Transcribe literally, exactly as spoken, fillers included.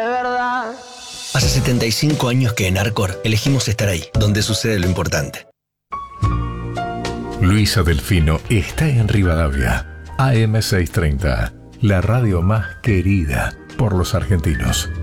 de verdad. Hace setenta y cinco años que en Arcor elegimos estar ahí, donde sucede lo importante. Luisa Delfino está en Rivadavia. A M seiscientos treinta, la radio más querida por los argentinos.